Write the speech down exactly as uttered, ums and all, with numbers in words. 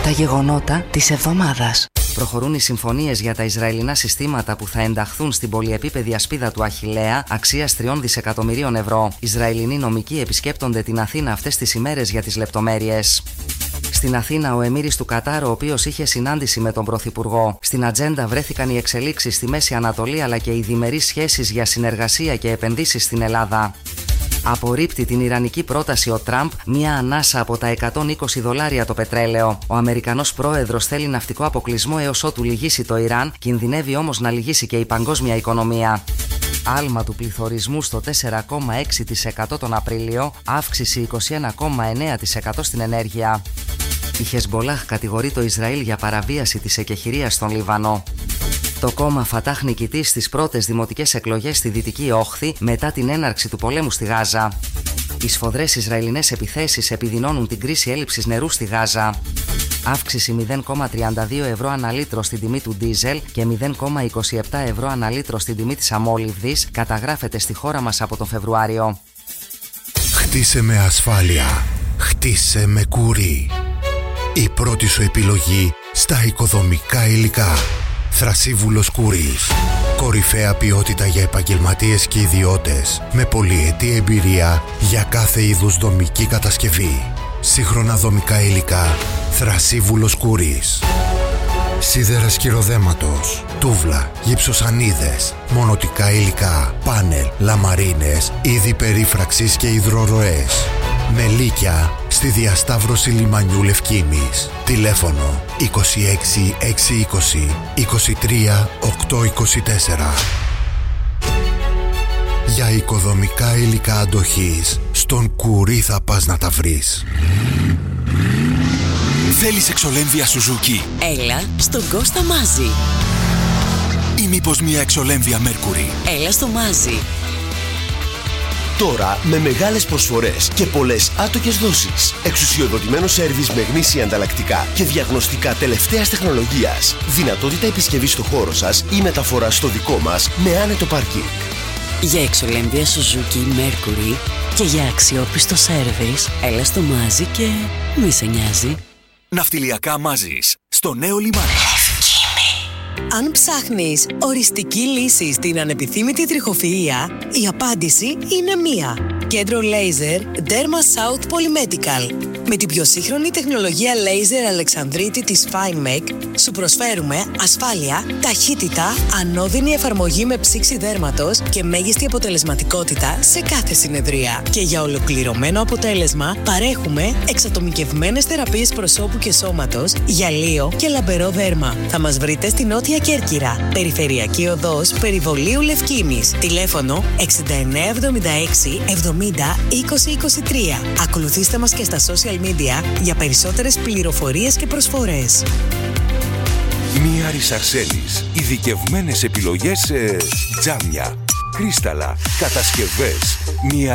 Τα γεγονότα της εβδομάδας. Προχωρούν οι συμφωνίες για τα Ισραηλινά συστήματα που θα ενταχθούν στην πολυεπίπεδη ασπίδα του Αχιλλέα αξίας τριών δισεκατομμυρίων ευρώ. Ισραηλινοί νομικοί επισκέπτονται την Αθήνα αυτές τις ημέρες για τις λεπτομέρειες. Στην Αθήνα, ο Εμμύρης του Κατάρ, ο οποίος είχε συνάντηση με τον Πρωθυπουργό. Στην ατζέντα βρέθηκαν οι εξελίξεις στη Μέση Ανατολή αλλά και οι διμερείς σχέσεις για συνεργασία και επενδύσεις στην Ελλάδα. Απορρίπτει την ιρανική πρόταση ο Τραμπ, μια ανάσα από τα εκατόν είκοσι δολάρια το πετρέλαιο. Ο Αμερικανός πρόεδρος θέλει ναυτικό αποκλεισμό έως ότου λυγίσει το Ιράν, κινδυνεύει όμως να λυγίσει και η παγκόσμια οικονομία. Άλμα του πληθωρισμού στο τέσσερα κόμμα έξι τοις εκατό τον Απρίλιο, αύξηση είκοσι ένα κόμμα εννέα τοις εκατό στην ενέργεια. Η Χεσμπολάχ κατηγορεί το Ισραήλ για παραβίαση της εκεχηρίας στον Λιβανό. Το κόμμα Φατάχ νικητή στις πρώτες δημοτικές εκλογές στη Δυτική Όχθη μετά την έναρξη του πολέμου στη Γάζα. Οι σφοδρές Ισραηλινές επιθέσεις επιδεινώνουν την κρίση έλλειψης νερού στη Γάζα. Αύξηση μηδέν κόμμα τριάντα δύο ευρώ ανά λίτρο στην τιμή του ντίζελ και μηδέν κόμμα είκοσι επτά ευρώ ανά λίτρο στην τιμή της αμόλυβδης καταγράφεται στη χώρα μας από τον Φεβρουάριο. Χτίσε με ασφάλεια. Χτίσε με Κουρί. Η πρώτη σου επιλογή στα οικοδομικά υλικά. Θρασίβουλος Κουρής. Κορυφαία ποιότητα για επαγγελματίες και ιδιώτες. Με πολυετή εμπειρία για κάθε είδους δομική κατασκευή. Σύγχρονα δομικά υλικά. Θρασίβουλος Κουρής. Σίδερα σκυροδέματος, τούβλα, γυψοσανίδες, μονοτικά υλικά, πάνελ, λαμαρίνες, είδη περίφραξης και υδροροές. Μελίκια στη διασταύρωση λιμανιού Λευκήμης. Τηλέφωνο είκοσι έξι εξακόσια είκοσι είκοσι τρία οκτακόσια είκοσι τέσσερα. Για οικοδομικά υλικά αντοχής, στον Κουρί θα πας να τα βρεις. Θέλεις εξολέμβια Σουζούκι? Έλα στον Κώστα Μάζι. Ή μήπως μια εξολέμβια Μέρκουρι? Έλα στο Μάζι. Τώρα με μεγάλες προσφορές και πολλές άτοκες δόσεις. Εξουσιοδοτημένο σέρβις με γνήσια ανταλλακτικά και διαγνωστικά τελευταίας τεχνολογίας. Δυνατότητα επισκευής στο χώρο σας ή μεταφορά στο δικό μας με άνετο πάρκινγκ. Για εξολέμβια Suzuki Mercury και για αξιόπιστο σέρβις, έλα στο Μάζι και μη σε νοιάζει. Ναυτιλιακά Μάζις, στο νέο λιμάνι. Αν ψάχνεις οριστική λύση στην ανεπιθύμητη τριχοφυΐα, η απάντηση είναι μία. Κέντρο Laser Derma South Polymedical. Με την πιο σύγχρονη τεχνολογία Laser Αλεξανδρίτη της FineMake σου προσφέρουμε ασφάλεια, ταχύτητα, ανώδυνη εφαρμογή με ψήξη δέρματος και μέγιστη αποτελεσματικότητα σε κάθε συνεδρία. Και για ολοκληρωμένο αποτέλεσμα παρέχουμε εξατομικευμένες θεραπείες προσώπου και σώματος, γυαλίο και λαμπερό δέρμα. Θα μας βρείτε στη Νότια Κέρκυρα, Περιφερειακή Οδός Περιβολίου Λευκήμης. Τηλέφωνο εξήντα εννέα εβδομήντα έξι εβδομήντα είκοσι είκοσι τρία. Ακολουθήστε μας και στα social media για περισσότερες πληροφορίες και προσφορές. Μία Αρσέλης. Ειδικευμένες επιλογές σε τζάμια, κρίσταλα, κατασκευές. Μία